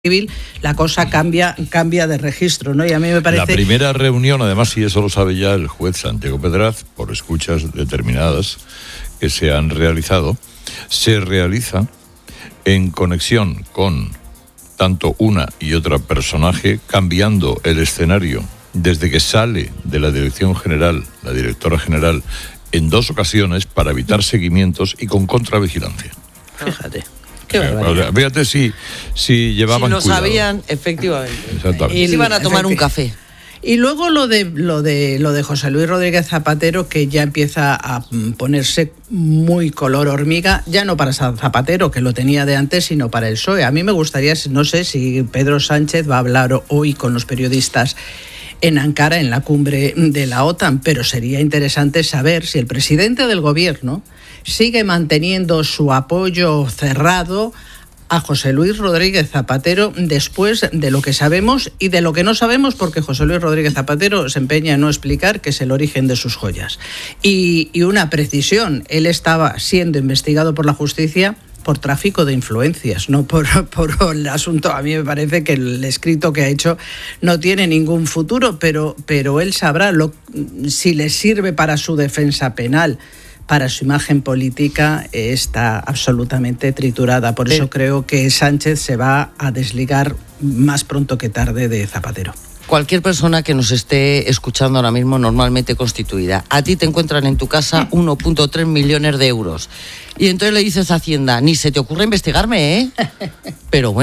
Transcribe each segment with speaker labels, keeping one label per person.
Speaker 1: civil, la cosa cambia de registro, ¿no? Y a mí me parece...
Speaker 2: La primera reunión, además, y eso lo sabe ya el juez Santiago Pedraz, por escuchas determinadas que se han realizado, se realiza en conexión con tanto una y otra personaje, cambiando el escenario desde que sale de la dirección general, la directora general, en 2 ocasiones para evitar seguimientos y con contravigilancia.
Speaker 1: Fíjate.
Speaker 2: Fíjate si llevaban
Speaker 3: cuidado. Si lo
Speaker 2: cuidado.
Speaker 3: sabían, efectivamente.
Speaker 2: Exactamente.
Speaker 3: Y se iban a tomar un café.
Speaker 1: Y luego lo de José Luis Rodríguez Zapatero, que ya empieza a ponerse muy color hormiga, ya no para Zapatero, que lo tenía de antes, sino para el PSOE. A mí me gustaría, no sé si Pedro Sánchez va a hablar hoy con los periodistas en Ankara, en la cumbre de la OTAN, pero sería interesante saber si el presidente del gobierno sigue manteniendo su apoyo cerrado a José Luis Rodríguez Zapatero después de lo que sabemos y de lo que no sabemos, porque José Luis Rodríguez Zapatero se empeña en no explicar qué es el origen de sus joyas. Y una precisión, él estaba siendo investigado por la justicia por tráfico de influencias, no por el asunto. A mí me parece que el escrito que ha hecho no tiene ningún futuro, pero él sabrá si le sirve para su defensa penal. Para su imagen política está absolutamente triturada. Por eso creo que Sánchez se va a desligar más pronto que tarde de Zapatero.
Speaker 3: Cualquier persona que nos esté escuchando ahora mismo, normalmente constituida, a ti te encuentran en tu casa 1.3 millones de euros. Y entonces le dices a Hacienda, ni se te ocurre investigarme, ¿eh? Pero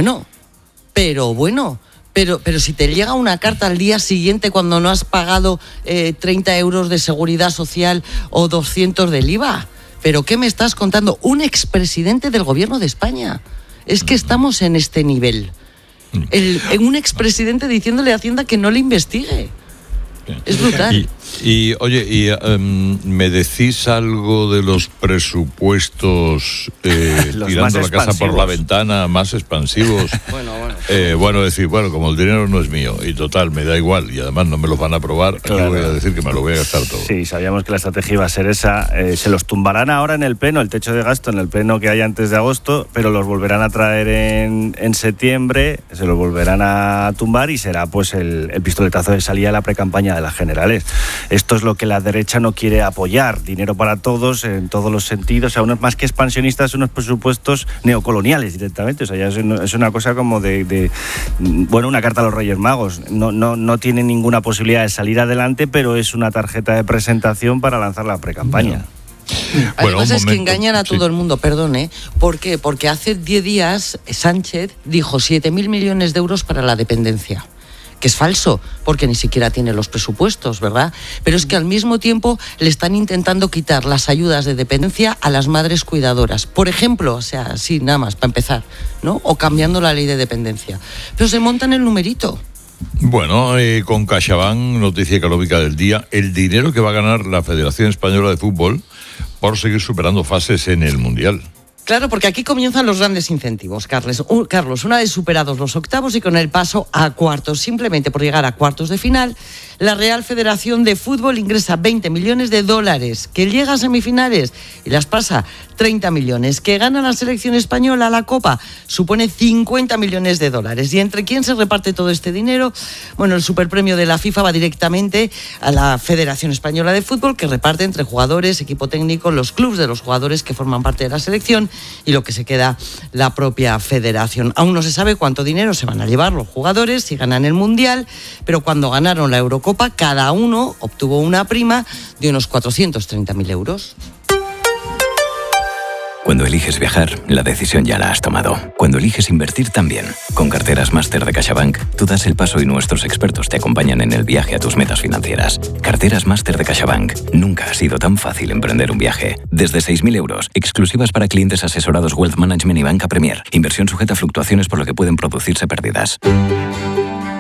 Speaker 3: si te llega una carta al día siguiente cuando no has pagado 30 euros de seguridad social o 200 del IVA, ¿pero qué me estás contando? Un expresidente del gobierno de España. Es que estamos en este nivel. Un expresidente diciéndole a Hacienda que no le investigue. Es brutal.
Speaker 2: Oye, ¿me decís algo de los presupuestos tirando la casa por la ventana, más expansivos? Bueno, como el dinero no es mío y total, me da igual y además no me los van a aprobar, claro. Yo voy a decir que me lo voy a gastar todo.
Speaker 4: Sí, sabíamos que la estrategia iba a ser esa. Se los tumbarán ahora en el pleno, el techo de gasto en el pleno que hay antes de agosto, pero los volverán a traer en septiembre, se los volverán a tumbar y será pues el pistoletazo de salida a la precampaña de las generales. Esto es lo que la derecha no quiere apoyar, dinero para todos en todos los sentidos, o sea, unos más que expansionistas, unos presupuestos neocoloniales directamente, o sea, ya es una cosa como una carta a los Reyes Magos, no tiene ninguna posibilidad de salir adelante, pero es una tarjeta de presentación para lanzar la precampaña.
Speaker 3: Además es que engañan a todo el mundo, perdón, ¿eh? ¿Por qué? Porque hace 10 días Sánchez dijo 7.000 millones de euros para la dependencia. Que es falso, porque ni siquiera tiene los presupuestos, ¿verdad? Pero es que al mismo tiempo le están intentando quitar las ayudas de dependencia a las madres cuidadoras. Por ejemplo, o sea, sí, nada más, para empezar, ¿no? O cambiando la ley de dependencia. Pero se montan el numerito.
Speaker 2: Bueno, con CaixaBank, noticia económica del día, el dinero que va a ganar la Federación Española de Fútbol por seguir superando fases en el Mundial.
Speaker 3: Claro, porque aquí comienzan los grandes incentivos, Carlos. Una vez superados los octavos y con el paso a cuartos, simplemente por llegar a cuartos de final, la Real Federación de Fútbol ingresa 20 millones de dólares, que llega a semifinales y las pasa 30 millones, que gana la selección española la Copa, supone 50 millones de dólares. ¿Y entre quién se reparte todo este dinero? Bueno, el superpremio de la FIFA va directamente a la Federación Española de Fútbol, que reparte entre jugadores, equipo técnico, los clubes de los jugadores que forman parte de la selección y lo que se queda la propia federación. Aún no se sabe cuánto dinero se van a llevar los jugadores si ganan el Mundial, pero cuando ganaron la Eurocopa, cada uno obtuvo una prima de unos 430.000 euros.
Speaker 5: Cuando eliges viajar, la decisión ya la has tomado. Cuando eliges invertir también. Con Carteras Máster de CaixaBank, tú das el paso y nuestros expertos te acompañan en el viaje a tus metas financieras. Carteras Máster de CaixaBank. Nunca ha sido tan fácil emprender un viaje. Desde 6.000 euros, exclusivas para clientes asesorados Wealth Management y Banca Premier. Inversión sujeta a fluctuaciones por lo que pueden producirse pérdidas.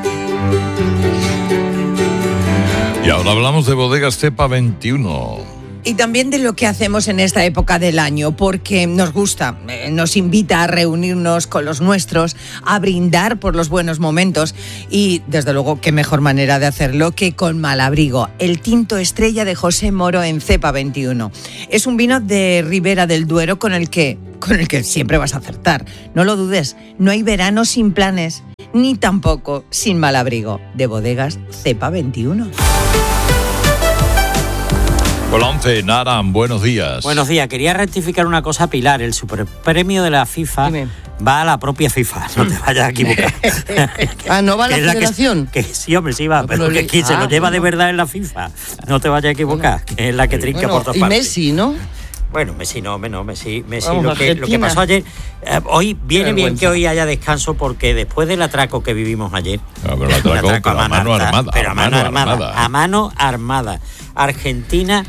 Speaker 2: Y ahora hablamos de Bodegas Cepa 21.
Speaker 6: Y también de lo que hacemos en esta época del año, porque nos gusta, nos invita a reunirnos con los nuestros, a brindar por los buenos momentos y, desde luego, qué mejor manera de hacerlo que con Malabrigo, el tinto estrella de José Moro en Cepa 21. Es un vino de Ribera del Duero con el que siempre vas a acertar. No lo dudes, no hay verano sin planes, ni tampoco sin Malabrigo, de Bodegas Cepa 21.
Speaker 2: Hola, 11, Naran, buenos días.
Speaker 7: Buenos días. Quería rectificar una cosa, Pilar. El superpremio de la FIFA va a la propia FIFA. No te vayas a equivocar.
Speaker 3: ¿No va a la federación?
Speaker 7: Que sí, hombre, sí va. Pero que quien se lo lleva de verdad en la FIFA. No te vayas a equivocar. Que es la que trinca por todas partes.
Speaker 3: Y Messi, ¿no?
Speaker 7: Bueno, Messi no, Messi lo que pasó ayer, hoy viene bien que hoy haya descanso porque después del atraco que vivimos ayer,
Speaker 2: pero el atraco a mano armada.
Speaker 7: Pero a mano armada. Argentina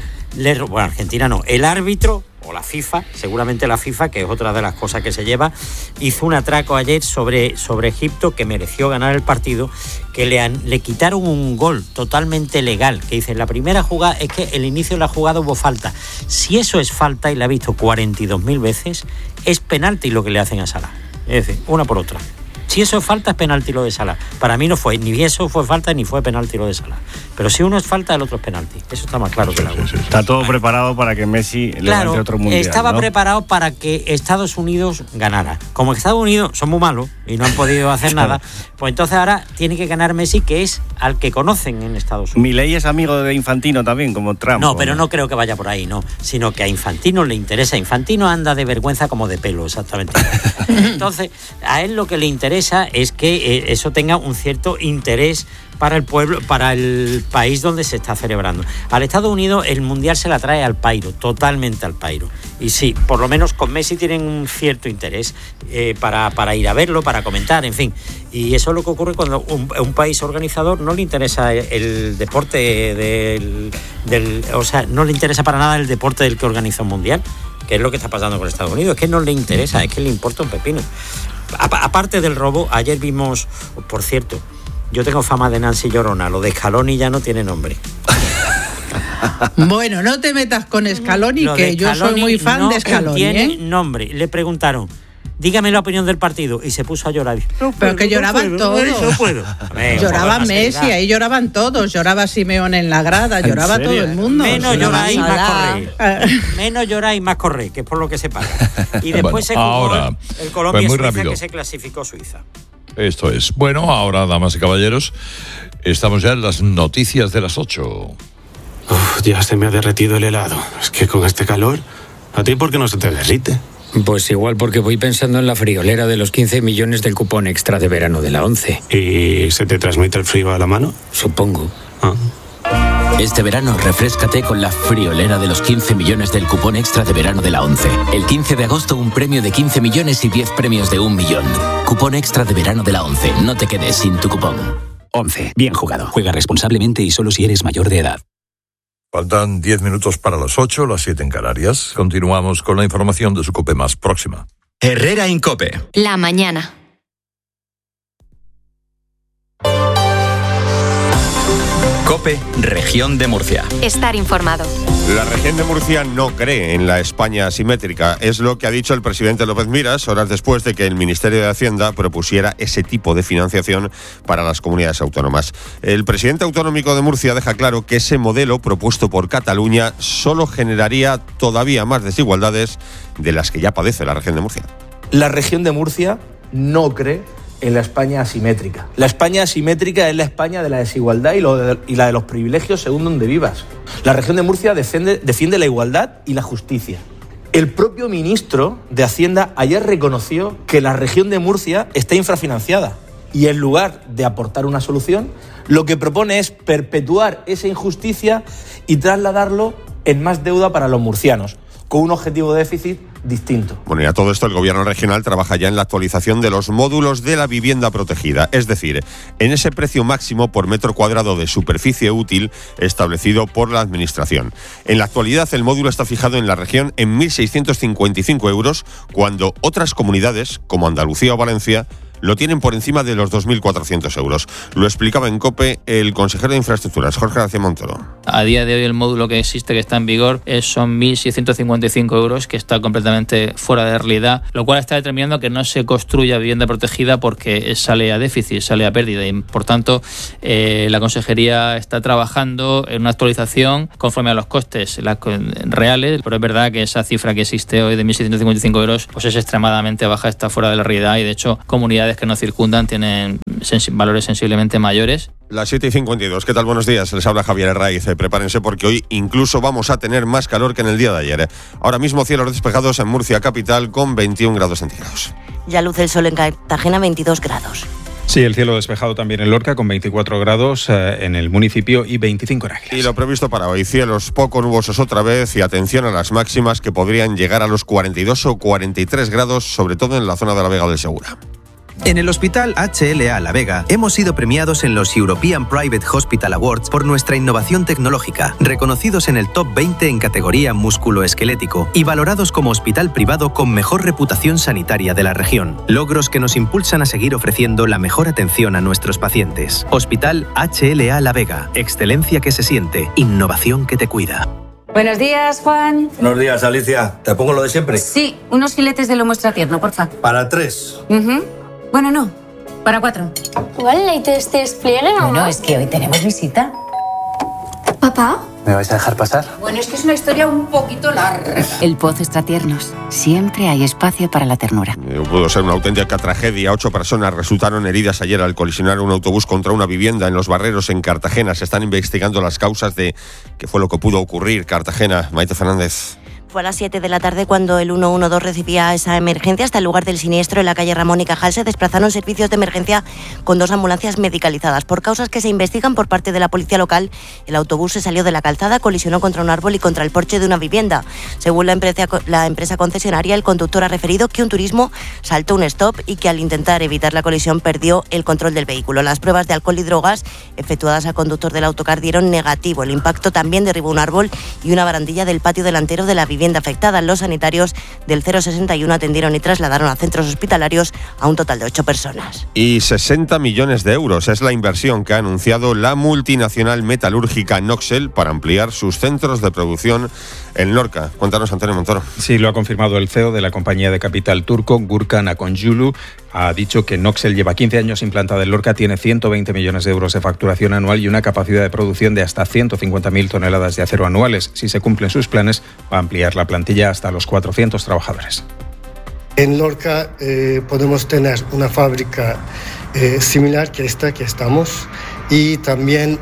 Speaker 7: no, el árbitro o la FIFA, seguramente la FIFA, que es otra de las cosas que se lleva, hizo un atraco ayer sobre Egipto que mereció ganar el partido, que le quitaron un gol totalmente legal, que dice, la primera jugada es que el inicio de la jugada hubo falta. Si eso es falta, y la ha visto 42.000 veces, es penalti lo que le hacen a Salah. Es decir, una por otra. Si eso es falta, es penalti lo de Salah. Para mí no fue, ni eso fue falta, ni fue penalti lo de Salah. Pero si uno es falta, el otro es penalti. Eso está más claro que la agua.
Speaker 4: Está todo preparado para que Messi levante otro mundial.
Speaker 7: Estaba
Speaker 4: ¿no?
Speaker 7: preparado para que Estados Unidos ganara. Como Estados Unidos son muy malos y no han podido hacer nada, pues entonces ahora tiene que ganar Messi, que es al que conocen en Estados Unidos.
Speaker 4: Milei es amigo de Infantino también, como Trump.
Speaker 7: No, pero no creo que vaya por ahí, no. Sino que a Infantino le interesa. Infantino anda de vergüenza como de pelo, exactamente. Entonces, a él lo que le interesa es que eso tenga un cierto interés para el pueblo, para el país donde se está celebrando. Al Estados Unidos el Mundial se la trae al pairo, totalmente al pairo. Y sí, por lo menos con Messi tienen un cierto interés para ir a verlo, para comentar, en fin. Y eso es lo que ocurre cuando un país organizador no le interesa el deporte o sea, no le interesa para nada el deporte del que organiza un Mundial, que es lo que está pasando con Estados Unidos. Es que no le interesa, es que le importa un pepino. Aparte del robo, ayer vimos, por cierto, yo tengo fama de Nancy Llorona, lo de Scaloni ya no tiene nombre.
Speaker 1: Bueno, no te metas con Scaloni, que yo soy muy fan de Scaloni.
Speaker 7: Tiene nombre. Le preguntaron, dígame la opinión del partido, y se puso a llorar.
Speaker 1: Pero que lloraban todos.
Speaker 7: No puedo.
Speaker 1: Lloraba Messi, ahí lloraban todos. Lloraba Simeone en la grada, lloraba todo el mundo.
Speaker 7: Menos llorar y más correr. Menos llorar y más correr, que es por lo que se paga. Y después se jugó el Colombia-Suiza, que se clasificó Suiza.
Speaker 2: Esto es. Bueno, ahora, damas y caballeros, estamos ya en las noticias de las 8.
Speaker 8: Ya se me ha derretido el helado. Es que con este calor, ¿a ti por qué no se te derrite?
Speaker 9: Pues igual porque voy pensando en la friolera de los 15 millones del cupón extra de verano de la 11.
Speaker 8: ¿Y se te transmite el frío a la mano?
Speaker 9: Supongo.
Speaker 10: Este verano refréscate con la friolera de los 15 millones del cupón extra de verano de la 11. El 15 de agosto un premio de 15 millones y 10 premios de 1 millón. Cupón extra de verano de la 11. No te quedes sin tu cupón.
Speaker 5: 11. Bien jugado. Juega responsablemente y solo si eres mayor de edad.
Speaker 2: Faltan 10 minutos para las 8, las 7 en Canarias. Continuamos con la información de su COPE más próxima.
Speaker 11: Herrera Incope.
Speaker 12: La mañana.
Speaker 11: COPE, Región de Murcia.
Speaker 12: Estar informado.
Speaker 13: La región de Murcia no cree en la España asimétrica. Es lo que ha dicho el presidente López Miras horas después de que el Ministerio de Hacienda propusiera ese tipo de financiación para las comunidades autónomas. El presidente autonómico de Murcia deja claro que ese modelo propuesto por Cataluña solo generaría todavía más desigualdades de las que ya padece la región de Murcia.
Speaker 14: La región de Murcia no cree en la España asimétrica. La España asimétrica es la España de la desigualdad y la de los privilegios según donde vivas. La región de Murcia defiende la igualdad y la justicia. El propio ministro de Hacienda ayer reconoció que la región de Murcia está infrafinanciada y en lugar de aportar una solución, lo que propone es perpetuar esa injusticia y trasladarlo en más deuda para los murcianos, con un objetivo de déficit distinto.
Speaker 13: Bueno, y a todo esto el gobierno regional trabaja ya en la actualización de los módulos de la vivienda protegida, es decir, en ese precio máximo por metro cuadrado de superficie útil establecido por la administración. En la actualidad el módulo está fijado en la región en 1.655 euros, cuando otras comunidades, como Andalucía o Valencia, lo tienen por encima de los 2.400 euros. Lo explicaba en COPE el consejero de Infraestructuras, Jorge García Montoro.
Speaker 15: A día de hoy el módulo que existe, que está en vigor, son 1.655 euros, que está completamente fuera de realidad, lo cual está determinando que no se construya vivienda protegida porque sale a déficit, sale a pérdida, y por tanto la Consejería está trabajando en una actualización conforme a los costes reales, pero es verdad que esa cifra que existe hoy de 1.655 euros pues es extremadamente baja, está fuera de la realidad, y de hecho comunidades que nos circundan tienen valores sensiblemente mayores.
Speaker 13: Las 7:52, ¿qué tal? Buenos días, les habla Javier Herraiz. Prepárense porque hoy incluso vamos a tener más calor que en el día de ayer. Ahora mismo cielos despejados en Murcia capital con 21 grados centígrados.
Speaker 16: Ya luce el sol en Cartagena, 22 grados.
Speaker 17: Sí, el cielo despejado también en Lorca con 24 grados en el municipio y 25 en Águilas.
Speaker 13: Y lo previsto para hoy, cielos poco nubosos otra vez y atención a las máximas que podrían llegar a los 42 o 43 grados, sobre todo en la zona de la Vega del Segura.
Speaker 18: En el Hospital HLA La Vega hemos sido premiados en los European Private Hospital Awards por nuestra innovación tecnológica, reconocidos en el top 20 en categoría músculo-esquelético y valorados como hospital privado con mejor reputación sanitaria de la región. Logros que nos impulsan a seguir ofreciendo la mejor atención a nuestros pacientes. Hospital HLA La Vega, excelencia que se siente, innovación que te cuida.
Speaker 19: Buenos días, Juan.
Speaker 20: Buenos días, Alicia. ¿Te pongo lo de siempre?
Speaker 19: Sí, unos filetes de lomo extra tierno, porfa.
Speaker 20: Para 3.
Speaker 19: Bueno, no, para 4.
Speaker 21: ¿Igual el test despliegue o no?
Speaker 19: No, es que hoy tenemos visita.
Speaker 21: ¿Papá?
Speaker 20: ¿Me vais a dejar pasar?
Speaker 19: Bueno, es que es una historia un poquito larga.
Speaker 22: El Pozo Extratiernos. Siempre hay espacio para la ternura.
Speaker 13: Pudo ser una auténtica tragedia. 8 personas resultaron heridas ayer al colisionar un autobús contra una vivienda en Los Barreros, en Cartagena. Se están investigando las causas de qué fue lo que pudo ocurrir. Cartagena, Maite Fernández.
Speaker 16: Fue a las 7 de la tarde cuando el 112 recibía esa emergencia. Hasta el lugar del siniestro, en la calle Ramón y Cajal, se desplazaron servicios de emergencia con 2 ambulancias medicalizadas. Por causas que se investigan por parte de la policía local, el autobús se salió de la calzada, colisionó contra un árbol y contra el porche de una vivienda. Según la empresa concesionaria, el conductor ha referido que un turismo saltó un stop y que al intentar evitar la colisión perdió el control del vehículo. Las pruebas de alcohol y drogas efectuadas al conductor del autocar dieron negativo. El impacto también derribó un árbol y una barandilla del patio delantero de la vivienda afectada. Los sanitarios del 061 atendieron y trasladaron a centros hospitalarios a un total de 8 personas.
Speaker 13: Y 60 millones de euros es la inversión que ha anunciado la multinacional metalúrgica Noxel para ampliar sus centros de producción en Lorca. Cuéntanos, Antonio Montoro.
Speaker 17: Sí, lo ha confirmado el CEO de la compañía de capital turco, Gurkan Akongulu. Ha dicho que Noxel lleva 15 años implantada en Lorca, tiene 120 millones de euros de facturación anual y una capacidad de producción de hasta 150.000 toneladas de acero anuales. Si se cumplen sus planes, va a ampliar la plantilla hasta los 400 trabajadores.
Speaker 23: En Lorca podemos tener una fábrica similar que esta que estamos, y también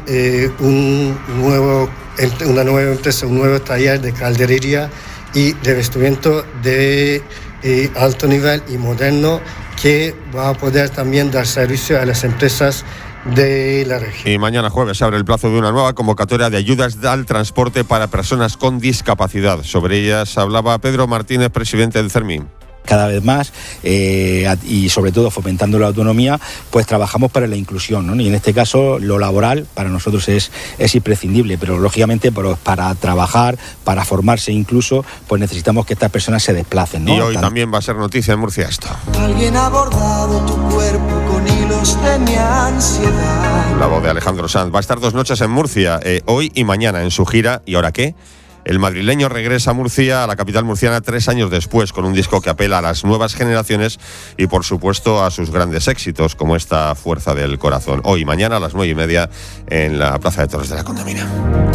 Speaker 23: una nueva empresa, un nuevo taller de calderería y revestimiento de alto nivel y moderno, que va a poder también dar servicio a las empresas de la región.
Speaker 13: Y mañana jueves se abre el plazo de una nueva convocatoria de ayudas al transporte para personas con discapacidad. Sobre ellas hablaba Pedro Martínez, presidente del CERMI.
Speaker 24: Cada vez más y sobre todo fomentando la autonomía, pues trabajamos para la inclusión, ¿no? Y en este caso lo laboral para nosotros es imprescindible, pero lógicamente para trabajar, para formarse incluso, pues necesitamos que estas personas se desplacen, ¿no?
Speaker 13: Y hoy también va a ser noticia en Murcia esto.
Speaker 25: Alguien ha bordado tu cuerpo con hilos de mi ansiedad.
Speaker 13: La voz de Alejandro Sanz. Va a estar 2 noches en Murcia, hoy y mañana en su gira. ¿Y ahora qué? El madrileño regresa a Murcia, a la capital murciana, 3 años después, con un disco que apela a las nuevas generaciones y, por supuesto, a sus grandes éxitos, como esta Fuerza del Corazón. Hoy y mañana a las 9:30 en la Plaza de Toros de la Condamina.